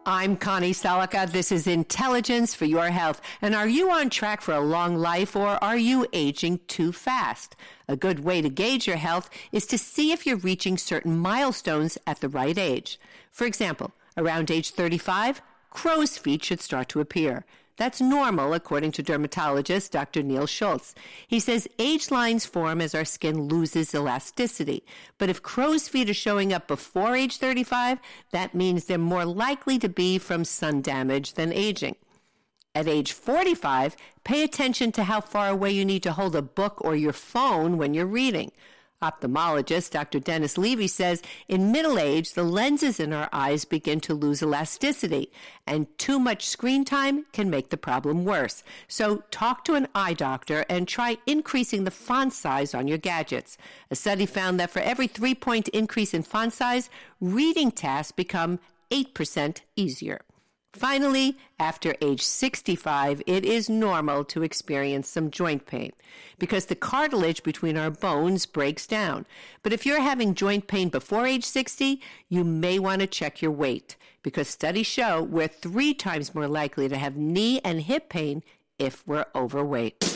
I'm Connie Salika. This is Intelligence for Your Health. And are you on track for a long life, or are you aging too fast? A good way to gauge your health is to see if you're reaching certain milestones at the right age. For example, around age 35, crow's feet should start to appear. That's normal, according to dermatologist Dr. Neil Schultz. He says age lines form as our skin loses elasticity. But if crow's feet are showing up before age 35, that means they're more likely to be from sun damage than aging. At age 45, pay attention to how far away you need to hold a book or your phone when you're reading. Ophthalmologist Dr. Dennis Levy says in middle age, the lenses in our eyes begin to lose elasticity, and too much screen time can make the problem worse. So talk to an eye doctor and try increasing the font size on your gadgets. A study found that for every 3-point increase in font size, reading tasks become 8% easier. Finally, after age 65, it is normal to experience some joint pain because the cartilage between our bones breaks down. But if you're having joint pain before age 60, you may want to check your weight because studies show we're 3 times more likely to have knee and hip pain if we're overweight.